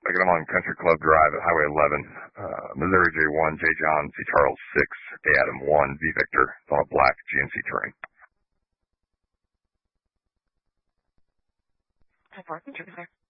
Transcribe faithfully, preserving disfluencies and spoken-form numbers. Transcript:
I got him on Country Club Drive at Highway eleven, uh, Missouri J one, J John, C Charles six, A Adam one, V Victor. It's on a black G M C Terrain. Hi, Mark. There.